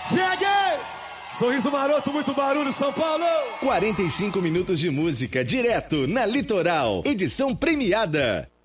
Sorriso maroto, muito barulho, São Paulo! 45 minutos de música direto na Litoral. Edição premiada.